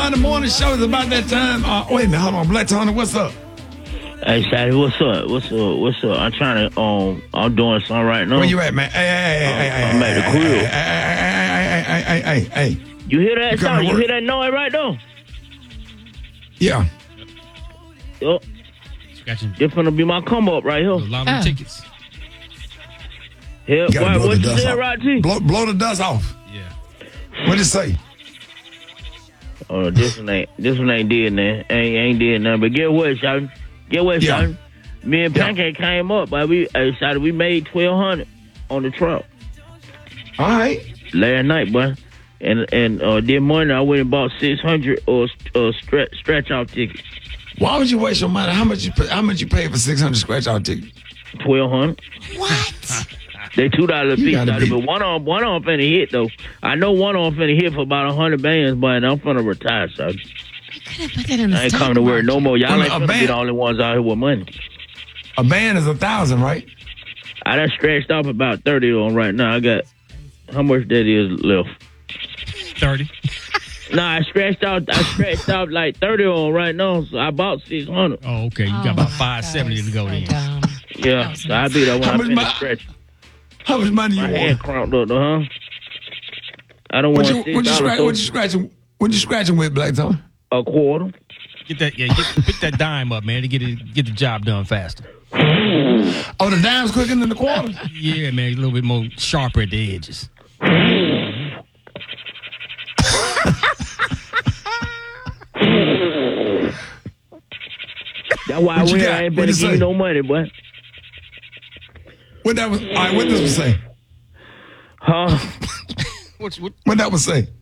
On the morning show is about that time. Wait a minute, hold on. Black Tony, what's up? Hey, Shotty, what's up? What's up? I'm trying to, I'm doing something right now. Where you at, man? Hey, I'm at the crib. Hey. You hear that sound? You hear that noise right now? Yeah. Yo, it's gonna be my come up right here. Lottery tickets. Yeah, what you said, right, T? Blow the dust off. Yeah. What'd it say? Oh, this one ain't did nothing. Ain't did nothing. But get what, Shotty? Shotty? Me and Pancake came up, but we made $1,200 on the truck. All right. Last night, boy. And this morning I went and bought 600 stretch out tickets. Why would you waste your money? How much you pay for 600 scratch out tickets? $1,200. What? They $2 a piece, but one on finna hit though. I know one on finna hit for about 100 bands, but I'm finna retire, so You could have put that in the I ain't coming to work no more. Y'all ain't finna band, be the only ones out here with money. A band is 1,000, right? I done stretched off about 30 on right now. I got how much that is left? 30. Nah, I stretched out like 30 on right now, so I bought 600. Oh, okay. You got about 570 to go then. Yeah, so I be there when I finish stretching. How much money you My want? hand cramped up, huh? I don't want $6. What you scratching with, Black Tony? A quarter. Pick that dime up, man, to get the job done faster. Oh, the dime's quicker than the quarter? Yeah, man, a little bit more sharper at the edges. That's why I ain't better give you no money, boy. What that was? All right, what this was say? Huh? What that was say?